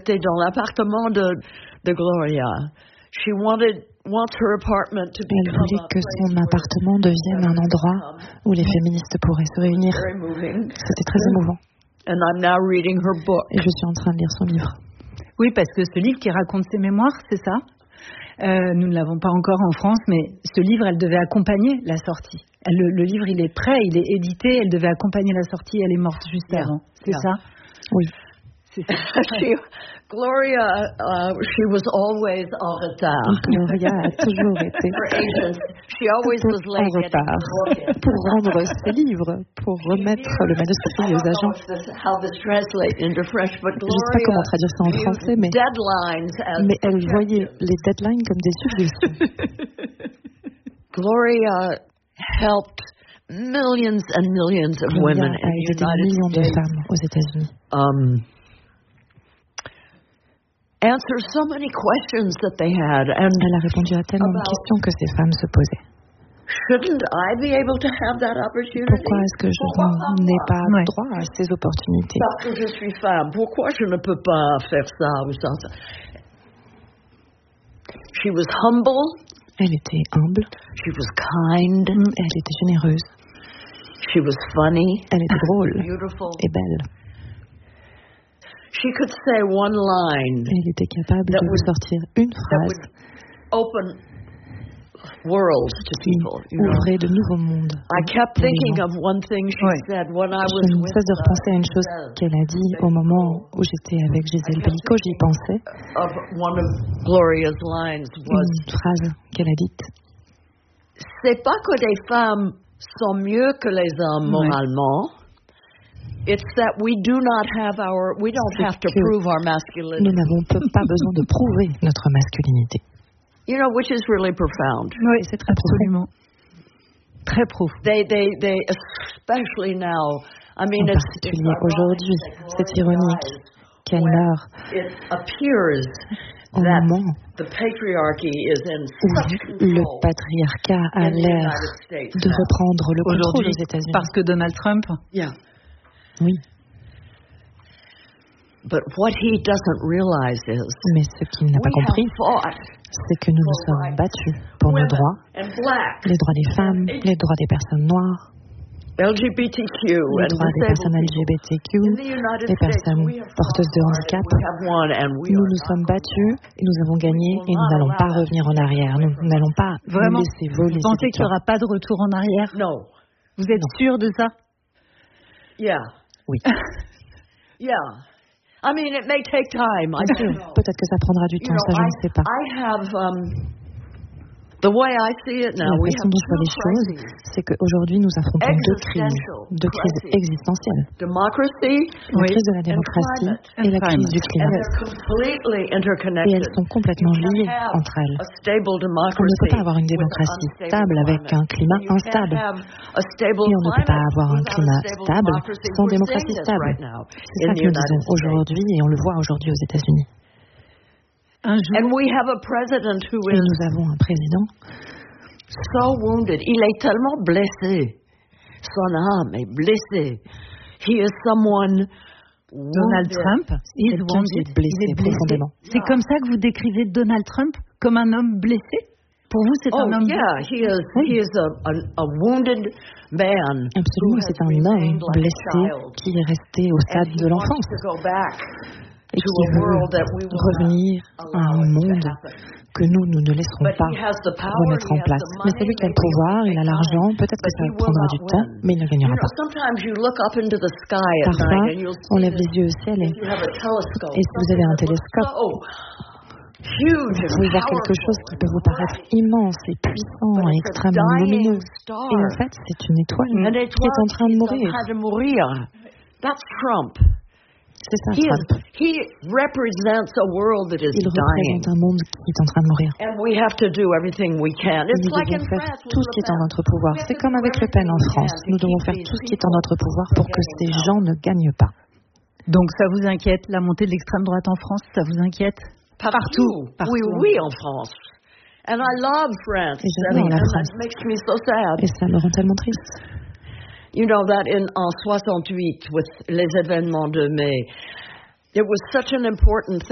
C'était dans l'appartement de Gloria. She wants her apartment to Elle voulait que son appartement devienne un endroit où les féministes pourraient se réunir. C'était très émouvant. And I'm now reading her book. Et je suis en train de lire son livre. Oui, parce que ce livre qui raconte ses mémoires, c'est ça. Nous ne l'avons pas encore en France, mais ce livre, elle devait accompagner la sortie. Le livre, il est prêt, il est édité, elle devait accompagner la sortie, elle est morte juste avant. C'est ça? Oui. C'est ça. Gloria, she was always en retard. Gloria a toujours été en retard pour rendre ses livres, pour remettre le manuscrit aux agents. Je ne sais pas comment traduire ça en français, mais elle voyait les deadlines comme des suggestions. Gloria helped millions and millions of women a aidé des millions de femmes aux États-Unis. Answer so many questions that they had, and elle a répondu à tellement de questions que ces femmes se posaient. Shouldn't I be able to have that opportunity? Pourquoi est-ce que je n'ai pas droit à ces opportunités? Parce que je suis femme. Pourquoi je ne peux pas faire ça ou ça? She was humble. Elle était humble. She was kind. Elle était généreuse. She was funny. Elle était drôle beautiful. Et belle. She could say one line. Elle était capable de vous sortir une phrase open worlds to people. Ouvrait de nouveaux mondes. I kept thinking of one thing she said when I was Je ne cesse de repenser à une chose qu'elle a dit au moment où j'étais avec Gisèle Pellicot. J'y pensais. One of Gloria's lines was une phrase qu'elle a dite. C'est pas que les femmes sont mieux que les hommes moralement. It's that we don't have to prove our masculinity. Nous n'avons pas besoin de prouver notre masculinité. You know, which is really profound. Oui, c'est très profond. Très profond. They especially now. I mean, en particulier aujourd'hui, c'est ironique qu'elle meure au moment the patriarchy is in où le patriarcat a l'air de reprendre le contrôle aux États-Unis. Parce que Donald Trump. Oui. But what he doesn't realize is, mais ce qu'il n'a pas compris, c'est que nous nous sommes battus pour nos droits, les droits des femmes, les droits des personnes noires, LGBTQ, les droits des personnes LGBTQ, les personnes porteuses de handicap. Nous nous sommes battus et nous avons gagné et nous n'allons pas revenir en arrière. Nous n'allons pas nous laisser voler. Vous pensez qu'il n'y aura pas de retour en arrière? Non. Vous êtes sûr de ça? Oui. I mean, it may take time. Peut-être que ça prendra du temps, ça je ne sais pas. The way I see it now, la façon dont je vois les choses, c'est qu'aujourd'hui nous affrontons deux crises existentielles. La crise de la démocratie et la crise du climat. Et elles sont complètement liées entre elles. On ne peut pas avoir une démocratie stable avec un climat instable. Et on ne peut pas avoir un climat stable sans démocratie stable. C'est ça que nous disons aujourd'hui et on le voit aujourd'hui aux États-Unis. And we have a president who is nous avons un président so wounded. Il est tellement blessé. Son âme est blessée. He is someone Donald Trump is wounded. Il est profondément. C'est comme ça que vous décrivez Donald Trump, comme un homme blessé? Pour vous, c'est un homme blessé? He is a wounded man. Absolument, c'est un homme blessé qui est resté au stade de l'enfance. Et qui veut revenir à un monde que nous ne laisserons pas remettre en place. Mais c'est lui qui a le pouvoir, il a l'argent, peut-être que ça prendra du temps, mais il ne gagnera pas. Parfois, on lève les yeux au ciel et si vous avez un télescope, vous pouvez voir quelque chose qui peut vous paraître immense et puissant et extrêmement lumineux. Et en fait, c'est une étoile qui est en train de mourir. That's Trump. C'est ça, Trump. Il représente un monde qui est en train de mourir. Et nous devons faire tout ce qui est en notre pouvoir. C'est comme avec Le Pen en France. Nous devons faire tout ce qui est en notre pouvoir pour que ces gens ne gagnent pas. Donc ça vous inquiète, la montée de l'extrême droite en France, ça vous inquiète? Partout. Oui, en France. And I love France. Et j'adore la France. Et ça me rend tellement triste. You know that en 68, with les événements de mai, it was such an important thing.